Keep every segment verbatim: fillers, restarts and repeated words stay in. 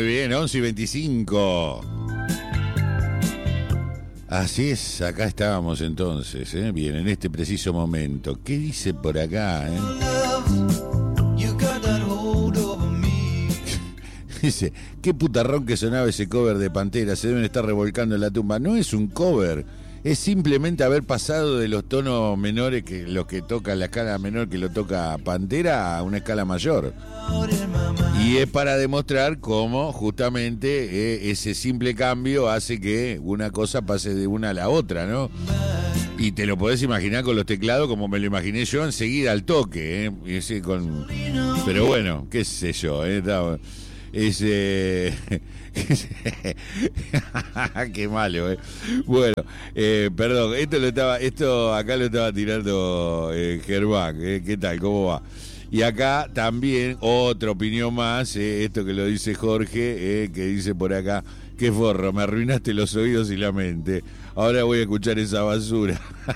muy bien, once y veinticinco. Así es, acá estábamos entonces, ¿eh? Bien, en este preciso momento. ¿Qué dice por acá, eh? Dice, qué putarrón que sonaba ese cover de Pantera, se deben estar revolcando en la tumba. No es un cover, es simplemente haber pasado de los tonos menores, que los que toca la escala menor que lo toca Pantera, a una escala mayor. Y es para demostrar cómo justamente eh, ese simple cambio hace que una cosa pase de una a la otra, ¿no? Y te lo podés imaginar con los teclados como me lo imaginé yo enseguida al toque, ¿eh? Y ese con... Pero bueno, qué sé yo, ¿eh? Ese... Qué malo, eh. Bueno, eh, perdón, esto lo estaba, esto acá lo estaba tirando eh, Germán, eh. ¿Qué tal? ¿Cómo va? Y acá también otra opinión más, eh, esto que lo dice Jorge, eh, que dice por acá, qué forro, me arruinaste los oídos y la mente. Ahora voy a escuchar esa basura.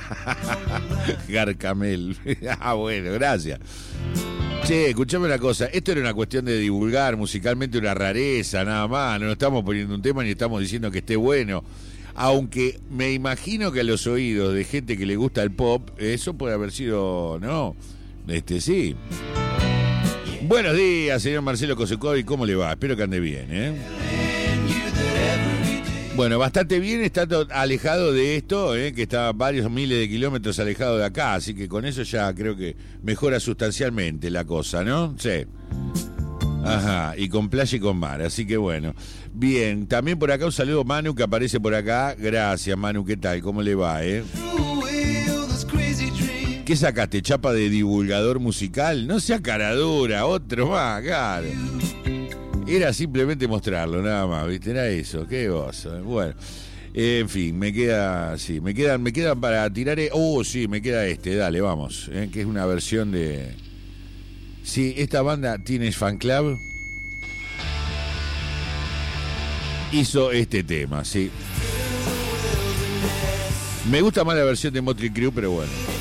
Garcamel. Ah, bueno, gracias. Che, escuchame una cosa, esto era una cuestión de divulgar musicalmente una rareza, nada más, no estamos poniendo un tema ni estamos diciendo que esté bueno, aunque me imagino que a los oídos de gente que le gusta el pop, eso puede haber sido, ¿no? Este, sí. Buenos días, señor Marcelo Kosukovi, ¿cómo le va? Espero que ande bien, ¿eh? Bueno, bastante bien, está alejado de esto, ¿eh? Que está varios miles de kilómetros alejado de acá, así que con eso ya creo que mejora sustancialmente la cosa, ¿no? Sí. Ajá, y con playa y con mar, así que bueno. Bien, también por acá un saludo a Manu que aparece por acá. Gracias, Manu, ¿qué tal? ¿Cómo le va, eh? ¿Qué sacaste? ¿Chapa de divulgador musical? No sea caradura, otro más, claro. Era simplemente mostrarlo, nada más, ¿viste? Era eso, qué gozo. Bueno, eh, en fin, me queda, sí, me quedan, me quedan para tirar. Oh, sí, me queda este, dale, vamos, eh, que es una versión de. Sí, esta banda Teenage Fan Club hizo este tema, sí. Me gusta más la versión de Motley Crue, pero bueno.